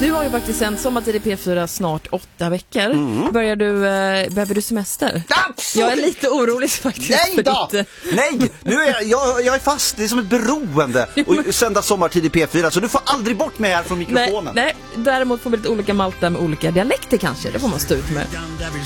Du har ju faktiskt sänt Sommartid i P4 snart 8 veckor. Behöver du semester? Absolut. Jag är lite orolig faktiskt. Nej då! Nej, nu är jag är fast. Det är som ett beroende att sända Sommartid i P4. Så du får aldrig bort mig här från mikrofonen. Nej, däremot får vi lite olika Malta med olika dialekter kanske. Det får man stå ut med.